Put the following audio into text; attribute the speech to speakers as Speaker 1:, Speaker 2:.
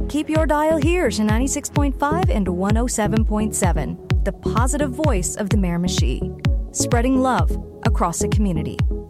Speaker 1: Keep your dial here to 96.5 and 107.7, the positive voice of the Miramichi, spreading love across the community.